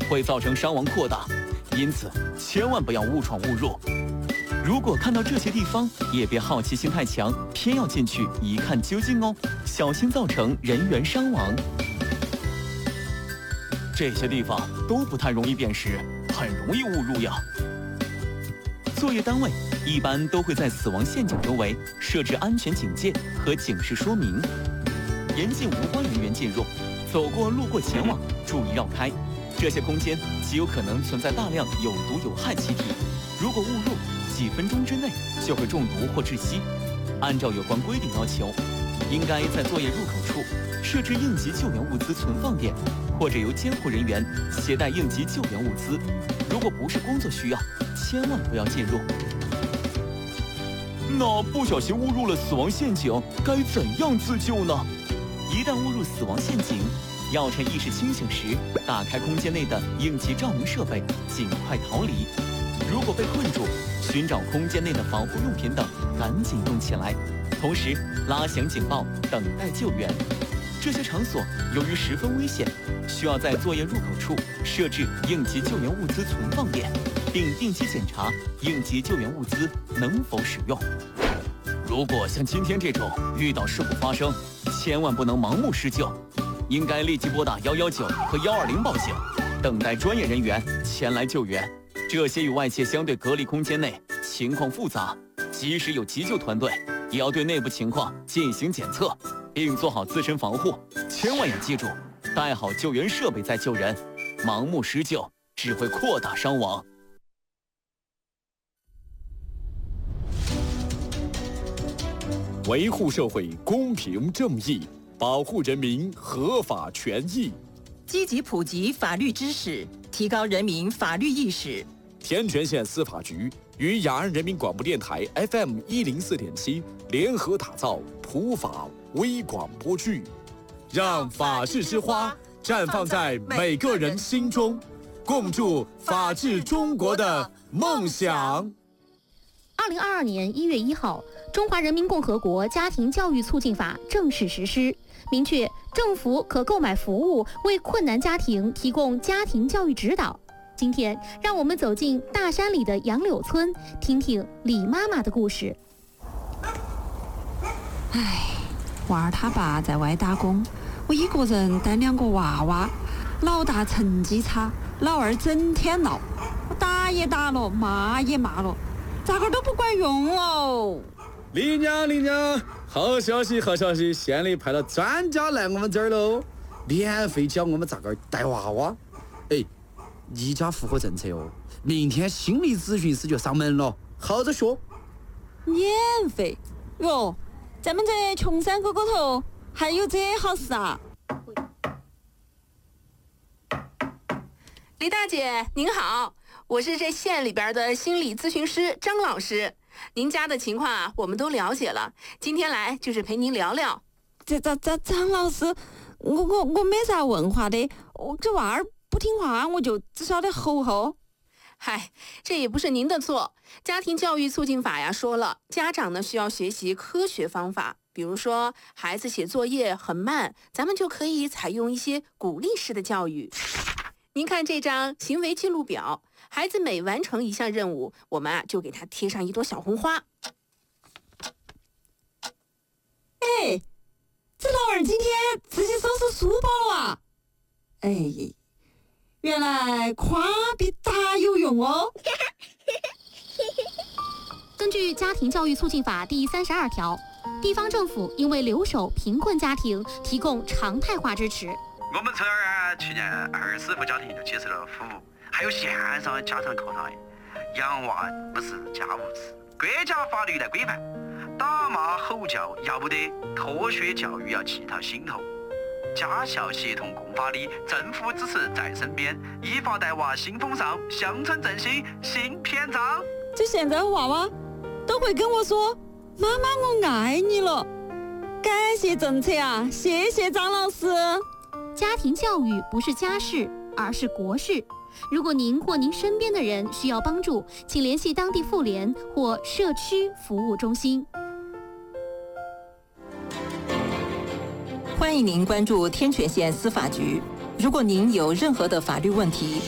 会造成伤亡扩大，因此千万不要误闯误入。如果看到这些地方，也别好奇心太强，偏要进去一看究竟哦，小心造成人员伤亡。这些地方都不太容易辨识，很容易误入呀。作业单位一般都会在死亡陷阱周围设置安全警戒和警示说明，严禁无关人员进入，走过路过前往注意绕开。这些空间极有可能存在大量有毒有害气体，如果误入，几分钟之内就会中毒或窒息。按照有关规定要求，应该在作业入口处设置应急救援物资存放点，或者由监护人员携带应急救援物资。如果不是工作需要，千万不要进入。那不小心误入了死亡陷阱，该怎样自救呢？一旦误入死亡陷阱，要趁意识清醒时，打开空间内的应急照明设备，尽快逃离。如果被困住，寻找空间内的防护用品等，赶紧用起来。同时拉响警报，等待救援。这些场所由于十分危险，需要在作业入口处设置应急救援物资存放点，并定期检查应急救援物资能否使用。如果像今天这种遇到事故发生，千万不能盲目施救，应该立即拨打119和120报警，等待专业人员前来救援。这些与外界相对隔离空间内情况复杂，即使有急救团队，也要对内部情况进行检测，并做好自身防护。千万要记住，带好救援设备再救人，盲目施救只会扩大伤亡。 维护社会公平正义，保护人民合法权益， 积极普及法律知识，提高人民法律意识。 天全县司法局与雅安人民广播电台 FM104.7联合打造普法微广播剧，让法治之花绽放在每个人心中，共筑法治中国的梦想。 2022年1月1号，《中华人民共和国家庭教育促进法》正式实施，明确政府可购买服务为困难家庭提供家庭教育指导。今天，让我们走进大山里的杨柳村，听听李妈妈的故事。 娃儿他爸在外打工，我一个人带2个娃娃，老大成绩差，老二整天闹，我打也打了，骂也骂了，咋个都不管用哦。 李娘，好消息，县里派了专家来我们这儿喽，免费教我们咋个带娃娃。你家符合政策哦，明天心理咨询师就上门了，好着学。 免费哟，咱们这穷山沟沟头还有这好事啊！ 李大姐您好，我是这县里边的心理咨询师张老师，您家的情况啊我们都了解了，今天来就是陪您聊聊。 张老师，我没啥文化的，我这娃儿不听话，我就只晓得吼。 嗨，这也不是您的错。家庭教育促进法呀说了，家长呢需要学习科学方法，比如说孩子写作业很慢，咱们就可以采用一些鼓励式的教育。您看这张行为记录表，孩子每完成一项任务，我们就给他贴上一朵小红花。 这老二今天自己收拾书包了啊！原来夸比打有用哦。 根据《家庭教育促进法》第32条，地方政府应为留守贫困家庭提供常态化支持。 我们村儿去年20户家庭就接受了服务，还有线上家长课堂。养娃不是家务事，国家法律来规范。打骂吼叫要不得，脱学教育要记到心头。家校协同共发力，政府支持在身边，依法带娃新风尚，乡村振兴新篇章。 这现在娃娃都会跟我说：“妈妈，我爱你了。”感谢政策啊，谢谢张老师。 家庭教育不是家事，而是国事。如果您或您身边的人需要帮助，请联系当地妇联或社区服务中心。 欢迎您关注天全县司法局。如果您有任何的法律问题，